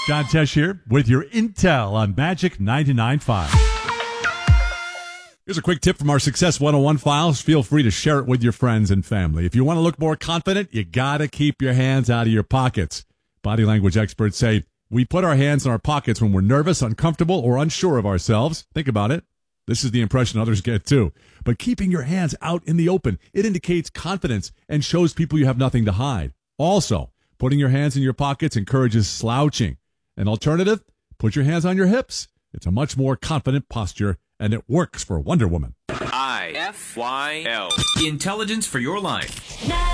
John Tesh here with your intel on Magic 99.5. Here's a quick tip from our Success 101 files. Feel free to share it with your friends and family. If you want to look more confident, you got to keep your hands out of your pockets. Body language experts say we put our hands in our pockets when we're nervous, uncomfortable, or unsure of ourselves. Think about it. This is the impression others get too. But keeping your hands out in the open, it indicates confidence and shows people you have nothing to hide. Also, putting your hands in your pockets encourages slouching. An alternative, put your hands on your hips. It's a much more confident posture, and it works for Wonder Woman. IFYL. Intelligence for your life.